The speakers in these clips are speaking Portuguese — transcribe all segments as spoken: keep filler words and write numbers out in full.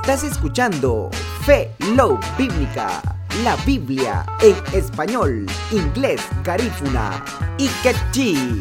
Estás escuchando Fe, Love Bíblica, la Biblia en español, inglés, garífuna y quechí.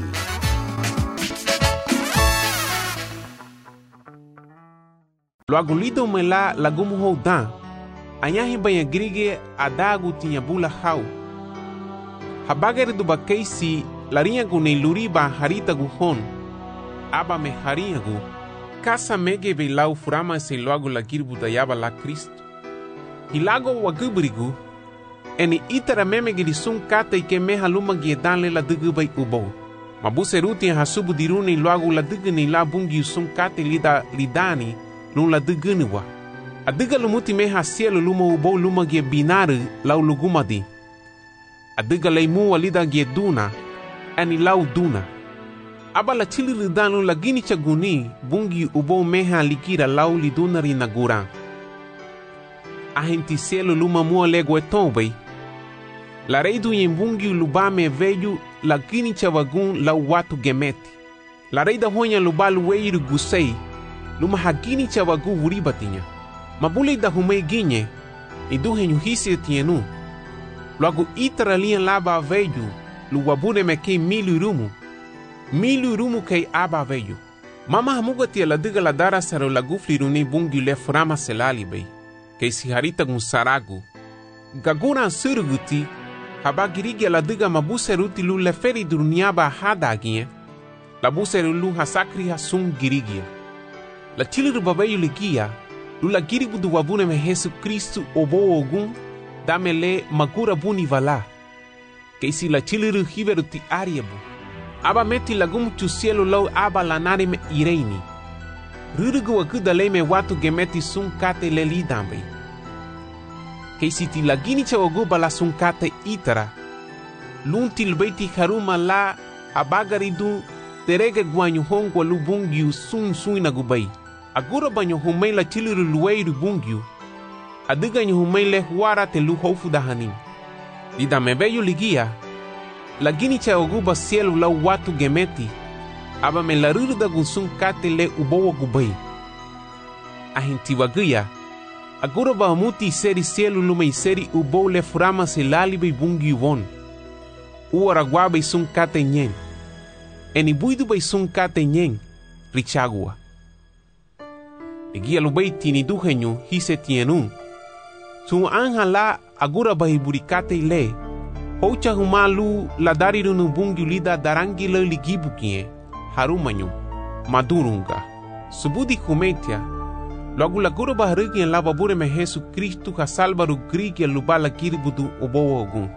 Lo agulido me la lagumu houdan. Anyahi banya grige adagu tinha bula hau. Habagere do bakeisi larinha gu nei luriba harita gu hon. Aba me harinha gu. Kasa mege be lau furama se loago la girbu da yaba la Cristo. Hilago wagubrigu. Eni itara memege di sun kata ike meha luma giedanle la dugubai ubo. Mabuseruti hasubu diruni loago la duguni la bungi sun kata lida lidani lun la dugunuwa. Adiga lumuti meha cielo luma ubo luma gie binaru lau lugumadi. Adiga leimu walida gie duna. Eni lau duna. Aba la chili danu la gini chaguni bungi ubo meha likira lau lidunari nagura. Ahenti cielo luma mua lego etombe. La reidu yembungi lubame veju la gini chavagun lau watu gemeti. La reida honya lubalu weiru gusei luma hagini chavagu uribatinya. Mabule da humei ginye iduhe nyuhisi tienu. Logo itara lian laba veju luwabune meke milu rumu. Milu rumu kei aba veju. Mama hamuga tia la diga la dara saro la gufli runi bungi le frama selali bei. Kei si harita gun saragu. Gaguna surguti haba girigi la diga mabuse ruti lu le feri duruniaba hada gie. La buse lu hasakri hasun girigia. La chiliru babayu ligia. Lu la giribu du wabune me Jesu Kristu obo ogun. Dame le magura buni vala. Kei si la chiliru hiveru ti ariebu. Aba meti lagum tu cielo lau aba lanari me ireini. Rurugu wakuda le me watu gemeti sun kate le lidambe. Kei si ti lagini chawaguba la sun kate itara. Lunti lbeiti haruma la abagaridu terege guanyu hongwa lu bungyu sun suina gubai. Agura banyo humei la chiliru lueiru bungyu. Adiga nyu humei le huara te lu hofu dahanim. Lidame beyu ligia. La gini cha oguba cielo la watu gemeti. Aba me la ruruda gunsun kate le ubowa gubai. Ahinti waguya. Agura ba muti seri cielo lume seri ubo le furama se lalibe bungi won. Uara guabe sun kate nyen. Eni buidu bay sun kate nyen. Richagua. Egia lubei tini duhenyu hise tienun. Sun anja la agura ba hiburikate le. Hocha humalu la darirunu bungi lida darangi le ligibu kie. Harumanyu. Madurunga. Subudi kumetia. Logo la gura baharigi en la babure me Jesu Kristu ha salvaru grigi lubala kiribudu obowo ogun.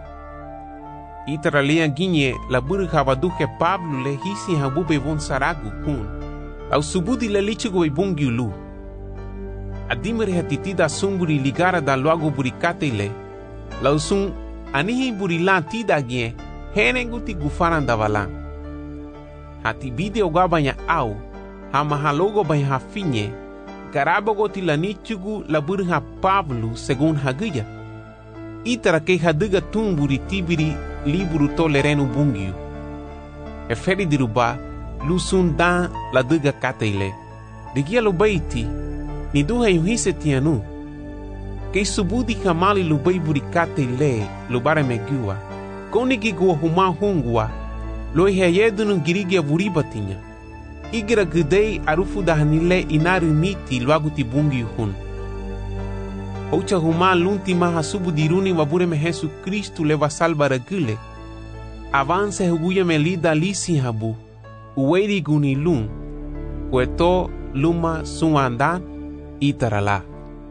Itara lea ginye la buru habaduhe Pablo le hisi habube von saragu kun. Au subudi le lichigo e bungi lu. Adimere hatitida sunguri ligara da loago burikate le. La usung anihi burilan tida gie henenguti gufaran davalan. Hati video gabanya au hama halogo banya hafinye garabogo tilanichugu la burha Pablo segun haguya. Itara ke haduga tumburi tibiri liburu tolerenu bungiu. Eferi diruba lusun dan la duga kateile. Digia lo baiti ni duha yuhise tianu. Kei subudi kamali lubai burikate le lubare megua. Koni gigua huma hungua. Loi heyedunu girigia buribatinya. Igira gudei arufu dahanile inaru miti luaguti bungi hun. Ocha huma lunti maha subudiruni wabure me Jesu Kristu leva salva regule. Avance huguya me lida lisi habu. Uweri guni lun. Kueto luma suandan itarala.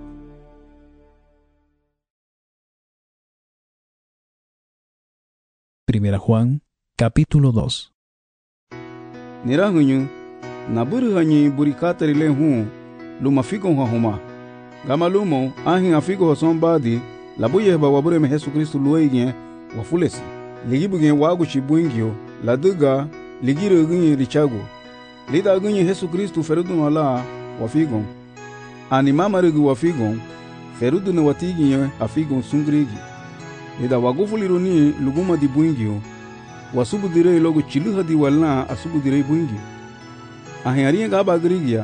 Primera Juan, capítulo dos. Nirahuñu, naburu hanyi burikatari le hu, luma figo huma. Gama lumo, ahin afigo hoson badi, labuye ba wabure me Jesu Kristu luege, wafulesi. Ligibuge wagu chibuingio, laduga, ligiru gunye richago. Lida gunye Jesu Kristu ferudu ala, wafigon. Ani mama rugu wafigon, ferudu ne watiginye afigon sungrigi. Lida wagufuliruni luguma di buingio, wasubu direi logo chiluha di walna asubu direi buingio. Ahin ariye gaba grigia,